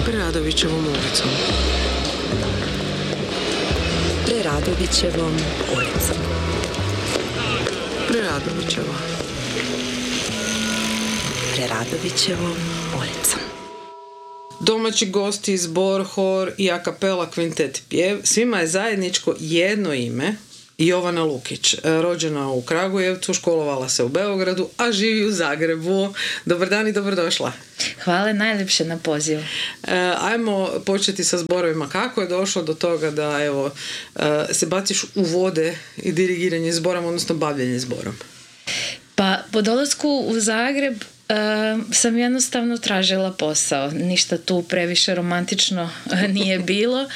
Preradovićevom ulicom. Preradovićevom ulicom. Preradovićeva. Preradovićevom ulicom. Domaći gosti, zbor, hor i a kapela kvintet pjev. Svima je zajedničko jedno ime. Jovana Lukić, rođena u Kragujevcu, školovala se u Beogradu, a živi u Zagrebu. Dobar dan i dobrodošla. Hvala najljepše na pozivu. Ajmo početi sa zborovima. Kako je došlo do toga da se baciš u vode i dirigiranje zborom, odnosno bavljenje zborom? Pa po dolasku u Zagreb sam jednostavno tražila posao. Ništa tu previše romantično nije bilo.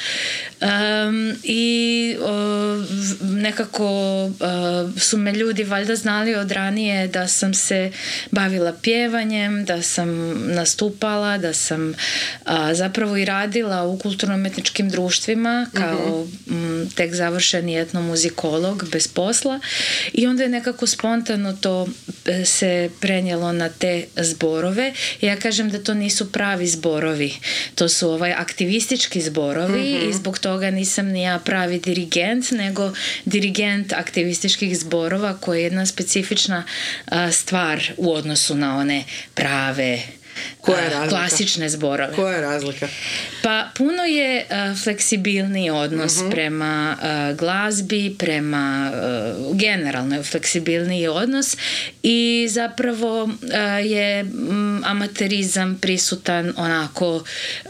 I nekako su me ljudi valjda znali od ranije da sam se bavila pjevanjem, da sam nastupala, da sam zapravo i radila u kulturno-umetničkim društvima kao tek završeni etnomuzikolog bez posla, i onda je nekako spontano to se prenijelo na te zborove. Ja kažem da to nisu pravi zborovi, to su aktivistički zborovi i zbog toga nisam ni ja pravi dirigent, nego dirigent aktivističkih zborova, koja je jedna specifična stvar u odnosu na one prave klasične zborove. Koja je razlika? Pa puno je fleksibilniji odnos prema glazbi, prema generalno je fleksibilniji odnos, i zapravo je amaterizam prisutan onako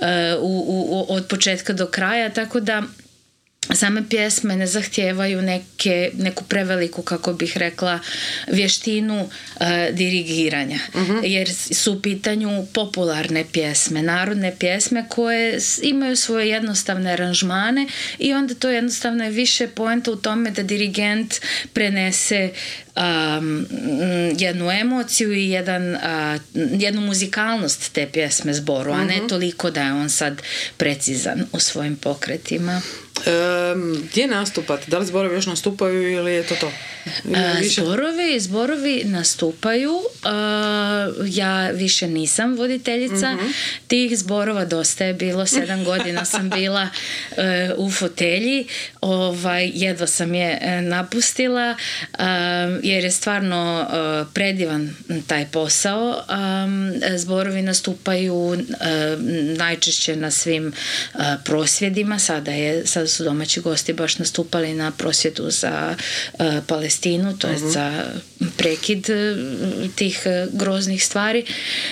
od početka do kraja, tako da same pjesme ne zahtijevaju neku preveliku, kako bih rekla, vještinu dirigiranja. Jer su u pitanju popularne pjesme, narodne pjesme koje imaju svoje jednostavne aranžmane, i onda to jednostavno je više poenta u tome da dirigent prenese jednu emociju i jednu muzikalnost te pjesme zboru, a ne toliko da je on sad precizan u svojim pokretima. Gdje nastupate? Da li zborovi još nastupaju ili je to to? Zborovi nastupaju. Ja više nisam voditeljica tih zborova, dosta je bilo, 7 godina sam bila u fotelji, jedva sam je napustila, jer je stvarno predivan taj posao. Zborovi nastupaju najčešće na svim prosvjedima. Sada su domaći gosti baš nastupali na prosvjedu za Palestinu, to je za prekid tih groznih stvari.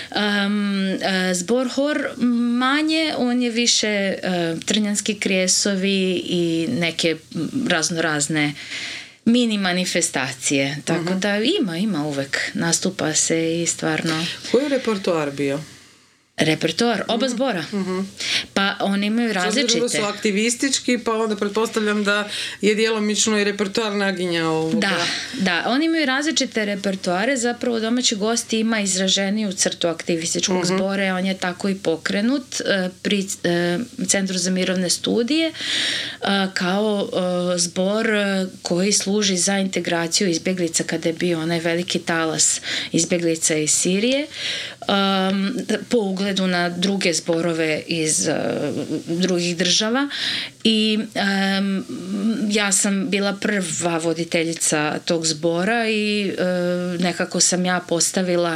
Zbor hor manje, on je više trnjanski kresovi i neke raznorazne mini manifestacije, tako da ima uvek, nastupa se i stvarno. Koji je repertoar bio? Repertoar, oba zbora. Pa oni imaju različite. Da su aktivistički, pa onda pretpostavljam da je djelomično i repertoar naginja ovoga. Da, oni imaju različite repertoare. Zapravo domaći gosti ima izraženiju crtu aktivističkog zbora, on je tako i pokrenut pri Centru za mirovne studije kao zbor koji služi za integraciju izbjeglica kada je bio onaj veliki talas izbjeglica iz Sirije, po ugledu na druge zborove iz drugih država. I ja sam bila prva voditeljica tog zbora i nekako sam ja postavila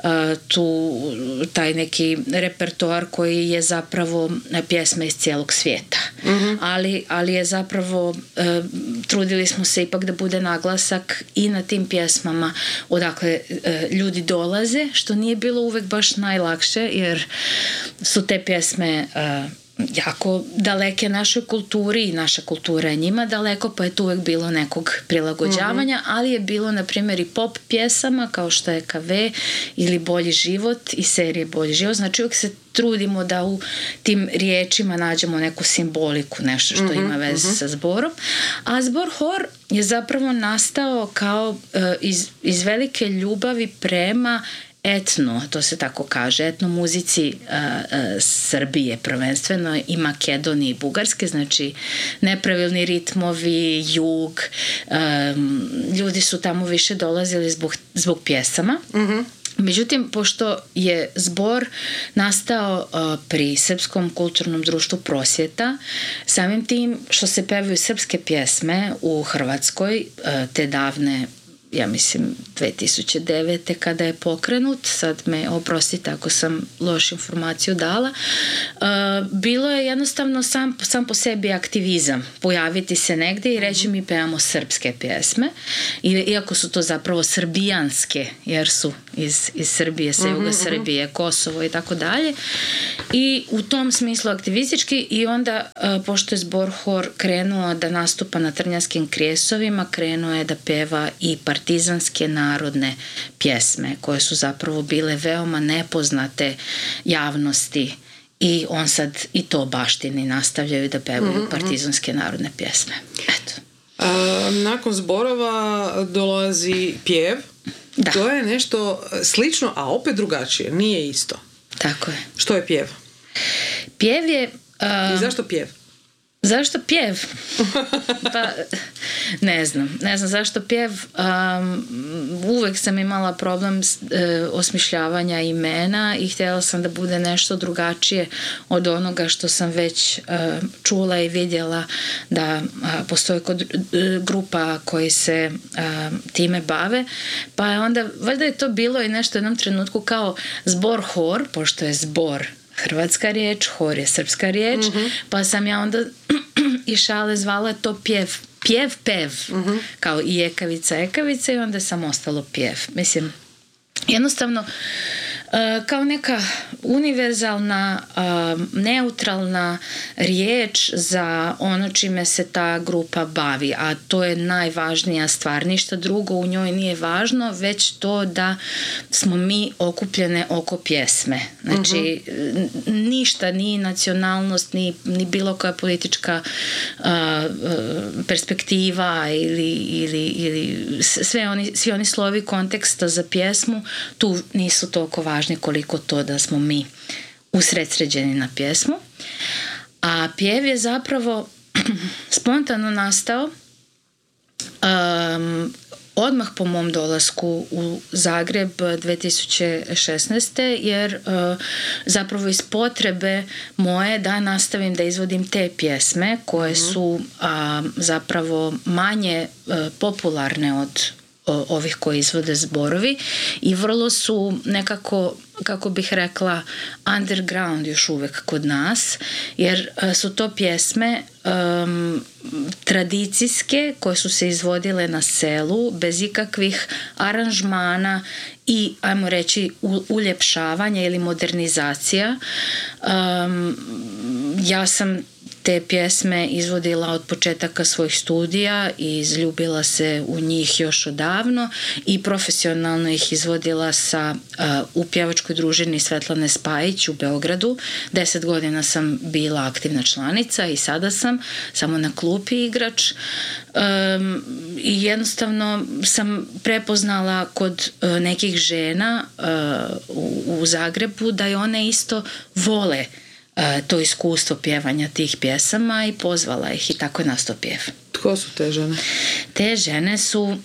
taj neki repertoar koji je zapravo pjesme iz cijelog svijeta. Ali je zapravo trudili smo se ipak da bude naglasak i na tim pjesmama odakle ljudi dolaze, što nije bilo uvek baš najlakše, jer su te pjesme jako daleke našoj kulturi i naša kultura je njima daleko, pa je tu uvek bilo nekog prilagođavanja, ali je bilo na primjer i pop pjesama kao što je KV ili Bolji život i serije Bolji život. Znači uvijek se trudimo da u tim riječima nađemo neku simboliku, nešto što ima veze sa zborom. A zbor hor je zapravo nastao kao iz velike ljubavi prema etno, to se tako kaže, etno muzici Srbije prvenstveno i Makedonije i Bugarske, znači nepravilni ritmovi, jug, ljudi su tamo više dolazili zbog pjesama. Međutim, pošto je zbor nastao pri Srpskom kulturnom društvu Prosvjeta, samim tim što se pevaju srpske pjesme u Hrvatskoj, te davne, ja mislim 2009. kada je pokrenut, sad me oprostite ako sam lošu informaciju dala, bilo je jednostavno sam po sebi aktivizam, pojaviti se negdje i reći mi pevamo srpske pjesme, iako su to zapravo srbijanske, jer su iz Srbije, sa juga Srbije, Kosovo i tako dalje, i u tom smislu aktivistički. I onda, pošto je zbor Hor krenuo da nastupa na Trnjavskim krijesovima, krenuo je da peva i partizanske narodne pjesme koje su zapravo bile veoma nepoznate javnosti, i on sad i to baštini, nastavljaju da pevaju partizanske narodne pjesme. Eto. Nakon zborova dolazi pjev. Da. To je nešto slično, a opet drugačije, nije isto. Tako je. Što je pjev? Pjev je... I zašto pjev? Zašto pjev? Pa, ne znam zašto pjev. Uvek sam imala problem osmišljavanja imena i htjela sam da bude nešto drugačije od onoga što sam već čula i vidjela da postoji kod grupa koji se time bave. Pa je onda, valjda je to bilo i nešto u jednom trenutku kao zbor Hor, pošto je zbor hrvatska riječ, hor je srpska riječ, pa sam ja onda i šale zvala to pev, kao i ekavica i onda sam ostalo pjev. Mislim, jednostavno kao neka univerzalna, neutralna riječ za ono čime se ta grupa bavi, a to je najvažnija stvar. Ništa drugo u njoj nije važno, već to da smo mi okupljene oko pjesme. Znači, ništa, ni nacionalnost, ni bilo koja politička perspektiva ili svi oni slovi konteksta za pjesmu tu nisu toliko važni koliko to da smo mi usredsređeni na pjesmu. A pjev je zapravo spontano nastao odmah po mom dolasku u Zagreb 2016. jer zapravo iz potrebe moje da nastavim da izvodim te pjesme koje su zapravo manje popularne od ovih koji izvode zborovi i vrlo su nekako, kako bih rekla, underground još uvek kod nas, jer su to pjesme tradicijske koje su se izvodile na selu bez ikakvih aranžmana i, ajmo reći, uljepšavanja ili modernizacija. Ja sam te pjesme izvodila od početaka svojih studija i izljubila se u njih još odavno i profesionalno ih izvodila u pjevačkoj družini Svetlane Spajić u Beogradu. 10 godina sam bila aktivna članica i sada sam samo na klupi igrač. I jednostavno sam prepoznala kod nekih žena u Zagrebu da i one isto vole to iskustvo pjevanja tih pjesama i pozvala ih i tako je nastao pjev. Tko su te žene? Te žene su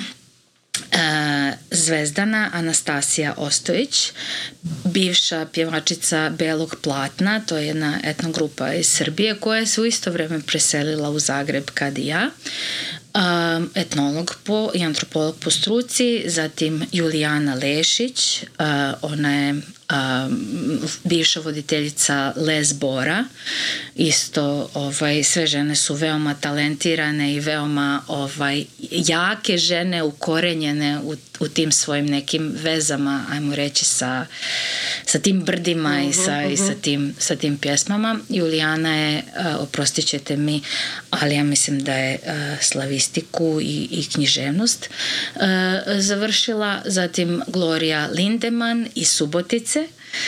Zvezdana Anastasija Ostojić, bivša pjevačica Belog platna, to je jedna etnogrupa iz Srbije koja se u isto vrijeme preselila u Zagreb kad i ja, etnolog i antropolog po struci, zatim Julijana Lešić, ona je bivša voditeljica Les Bora, isto sve žene su veoma talentirane i veoma jake žene, ukorenjene u tim svojim nekim vezama, ajmo reći sa tim brdima i sa tim pjesmama. Julijana je, oprostit ćete mi, ali ja mislim da je slavistiku i književnost završila, zatim Gloria Lindeman iz Subotice,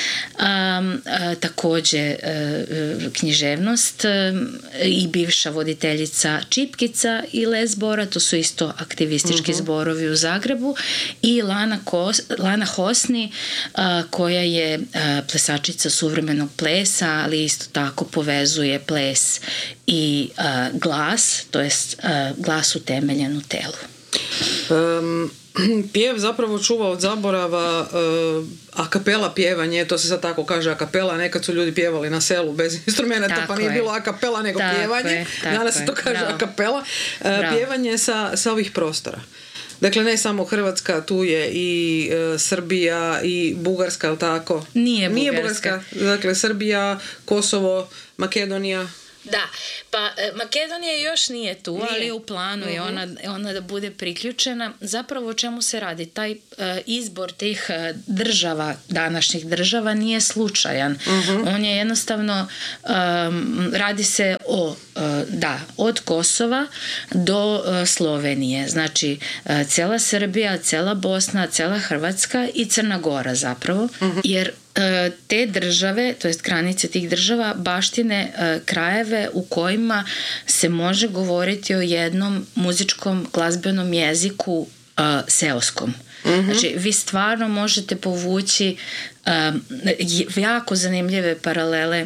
također književnost i bivša voditeljica Čipkica i Les Bora, to su isto aktivistički zborovi u Zagrebu, i Lana Hosni koja je plesačica suvremenog plesa, ali isto tako povezuje ples i glas, to jest glas utemeljen u telu. pjev zapravo čuva od zaborava a kapela pjevanje, to se sad tako kaže a kapela, nekad su ljudi pjevali na selu bez instrumenta, pa nije bilo a kapela nego pjevanje, danas se to kaže a kapela, pjevanje sa ovih prostora. Dakle, ne samo Hrvatska, tu je i Srbija i Bugarska, ali tako? Nije Bugarska. Dakle, Srbija, Kosovo, Makedonija. Da, pa Makedonija još nije tu, ali u planu je ona da bude priključena. Zapravo o čemu se radi? Taj izbor tih država, današnjih država, nije slučajan. On je jednostavno, radi se od Kosova do Slovenije. Znači, cijela Srbija, cijela Bosna, cijela Hrvatska i Crna Gora zapravo, jer te države, to jest granice tih država, baštine krajeve u kojima se može govoriti o jednom muzičkom glazbenom jeziku seoskom. Znači, vi stvarno možete povući jako zanimljive paralele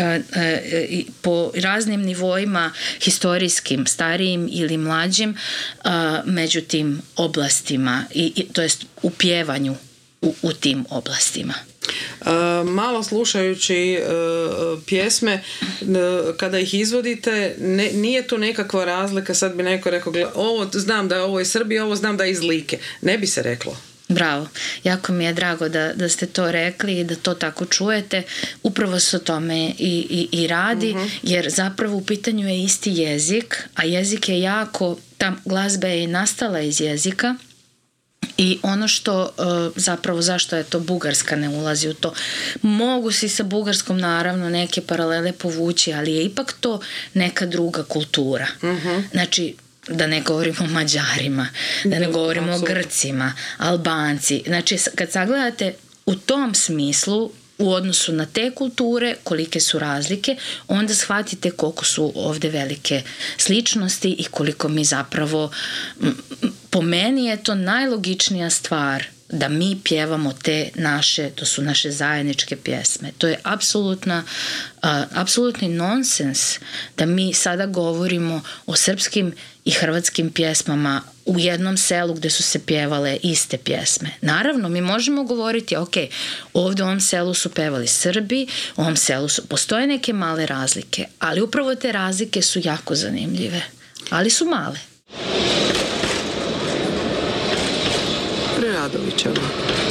po raznim nivoima historijskim, starijim ili mlađim, među tim oblastima, to jest u pjevanju u tim oblastima. Malo slušajući pjesme, kada ih izvodite, nije tu nekakva razlika, sad bi neko rekao, ovo znam da je ovo iz Srbije, ovo znam da je iz Like. Ne bi se reklo. Bravo, jako mi je drago da ste to rekli i da to tako čujete. Upravo se o tome i radi, jer zapravo u pitanju je isti jezik, a jezik je jako, ta glazba je i nastala iz jezika. I ono što zapravo, zašto je to Bugarska ne ulazi u to, mogu si sa Bugarskom naravno neke paralele povući, ali je ipak to neka druga kultura. Znači, da ne govorimo o Mađarima, da ne govorimo o Grcima, Albanci. Znači, kad sagledate u tom smislu, u odnosu na te kulture, kolike su razlike, onda shvatite koliko su ovdje velike sličnosti i koliko mi zapravo, po meni je to najlogičnija stvar da mi pjevamo te naše, to su naše zajedničke pjesme. To je apsolutni nonsens da mi sada govorimo o srpskim i hrvatskim pjesmama u jednom selu gdje su se pjevale iste pjesme. Naravno, mi možemo govoriti, ok, ovdje u ovom selu su pevali Srbi, u ovom selu postoje neke male razlike, ali upravo te razlike su jako zanimljive, ali su male. Preradovićeva.